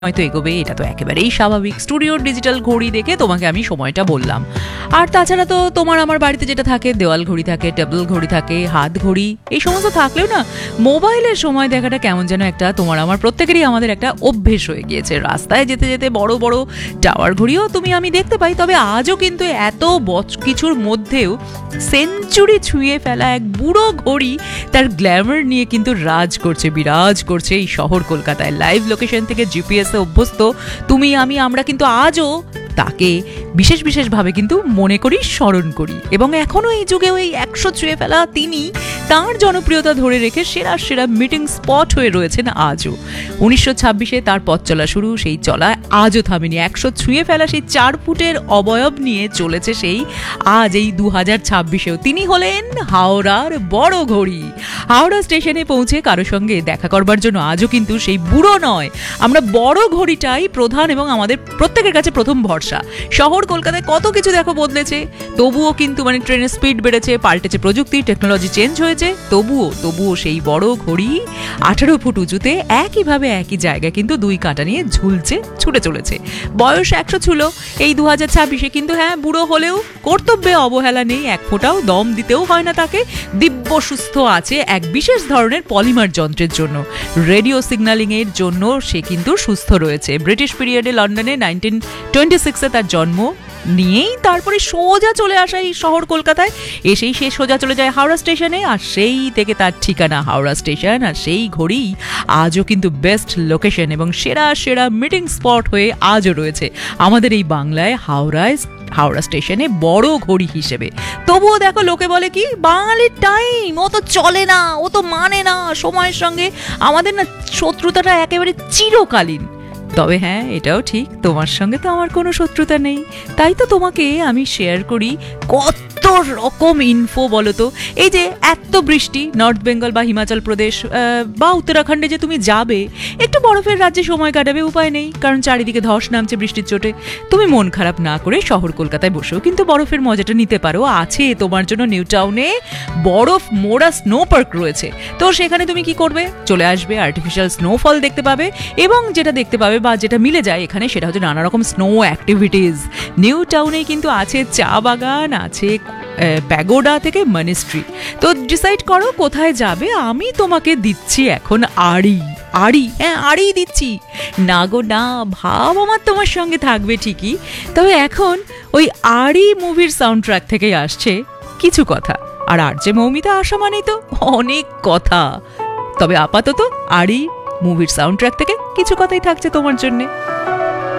হয়তো এগোবে, এটা তো একেবারেই স্বাভাবিক। স্টুডিওর ডিজিটাল ঘড়ি দেখে তোমাকে আমি সময়টা বললাম। আর তাছাড়া তো তোমার আমার বাড়িতে যেটা থাকে, দেওয়াল ঘড়ি থাকে, টেবিল ঘড়ি থাকে, হাত ঘড়ি, এই সমস্ত থাকলেও না মোবাইলের সময় দেখাটা কেমন যেন একটা তোমার আমার প্রত্যেকেরই আমাদের একটা অভ্যেস হয়ে গিয়েছে। রাস্তায় যেতে যেতে বড় বড় টাওয়ার ঘড়িও তুমি আমি দেখতে পাই, তবে আজও কিন্তু এত কিছুর মধ্যেও সেঞ্চুরি ছুঁয়ে ফেলা এক বুড়ো ঘড়ি তার গ্ল্যামার নিয়ে কিন্তু বিরাজ করছে এই শহর কলকাতায়। লাইভ লোকেশন থেকে জিপিএস অভ্যস্ত তুমি আমরা কিন্তু আজও তাকে বিশেষভাবে কিন্তু মনে করি, স্মরণ করি, এবং এখনো এই যুগে ওই 100 ছুঁয়ে ফেলা তিনি তার জনপ্রিয়তা ধরে রেখে সেরা মিটিং স্পট হয়ে রয়েছেন আজও। 1926-এ তার পথ চলা শুরু, সেই চলা আজও থামেনি। 100 ছুঁয়ে ফেলা সেই 4 ফুটের অবয়ব নিয়ে চলেছে সেই আজ এই 2026-এও। তিনি হলেন হাওড়ার বড় ঘড়ি। হাওড়া স্টেশনে পৌঁছে কারোর সঙ্গে দেখা করবার জন্য আজও কিন্তু সেই বুড়ো নয়, আমরা বড় ঘড়িটাই প্রধান এবং আমাদের প্রত্যেকের কাছে প্রথম ভরসা। শহর কলকাতায় কত কিছু দেখো বদলেছে, তবুও কিন্তু ট্রেনের স্পিড বেড়েছে, পাল্টেছে প্রযুক্তি, টেকনোলজি চেঞ্জ হয়েছে, তবুও সেই বড় ঘড়ি 18 ফুট উঁচুতে একইভাবে একই জায়গায় কিন্তু 2 কাঁটা নিয়ে ঝুলছে, ছুটে চলেছে। বয়স 100 ছিল এই 2026-এ, কিন্তু হ্যাঁ, বুড়ো হলেও কর্তব্যে অবহেলা নেই, এক ফোঁটাও দম দিতেও হয় না তাকে। দিব্য সুস্থ আছে এক বিশেষ ধরনের পলিমার যন্ত্রের জন্য, রেডিও সিগন্যালিং এর জন্য সে কিন্তু সুস্থ রয়েছে। ব্রিটিশ পিরিয়ডে লন্ডনে 1926-এ তার জন্ম নিয়েই তারপরে সোজা চলে আসা এই শহর কলকাতায়, এসেই সে সোজা চলে যায় হাওড়া স্টেশনে, আর সেই থেকে তার ঠিকানা হাওড়া স্টেশন। আর সেই ঘড়ি আজও কিন্তু বেস্ট লোকেশন এবং সেরা মিটিং স্পট হয়ে আজও রয়েছে আমাদের এই বাংলায়, হাওড়া স্টেশনে বড় ঘড়ি হিসেবে। তবুও দেখো লোকে বলে কি, বাঙালির টাইম ও তো চলে না, ও তো মানে না সময়ের সঙ্গে, আমাদের না শত্রুতাটা একেবারে চিরকালীন। তবে হ্যাঁ, এটাও ঠিক, তোমার সঙ্গে তো আমার কোনো শত্রুতা নেই, তাই তো তোমাকে আমি শেয়ার করি কত রকম ইনফো। বলো তো, এই যে এত বৃষ্টি, নর্থ বেঙ্গল বা হিমাচল প্রদেশ বা উত্তরাখণ্ডে যে তুমি যাবে, একটু বরফের রাজ্যে সময় কাটাবে, উপায় নেই, কারণ চারিদিকে ধস নামছে বৃষ্টির চোটে। তুমি মন খারাপ না করে শহর কলকাতায় বসেও কিন্তু বরফের মজাটা নিতে পারো। আছে তোমার জন্য নিউ টাউনে বরফ মোড়া স্নো পার্ক রয়েছে। তো সেখানে তুমি কি করবে, চলে আসবে, আর্টিফিশিয়াল স্নোফল দেখতে পাবে, এবং যেটা দেখতে পাবে বা যেটা মিলে যায় এখানে, সেটা হচ্ছে নানা রকম স্নো অ্যাক্টিভিটিস। নিউ টাউনে কিন্তু আছে চা বাগান, আছে প্যাগোডা থেকে মনিস্ট্রি। তো ডিসাইড করো কোথায় যাবে। আমি তোমাকে দিচ্ছি এখন আড়ি দিচ্ছি না গো না, ভাব আমার তোমার সঙ্গে থাকবে ঠিকই, তবে এখন ওই আড়ি মুভির সাউন্ড ট্র্যাক থেকেই আসছে কিছু কথা। আর যে মৌমিতা আসা মানেই তো অনেক কথা। তবে আপাতত আড়ি মুভির সাউন্ড ট্র্যাক থেকে কিছু কথাই থাকছে তোমার জন্যে।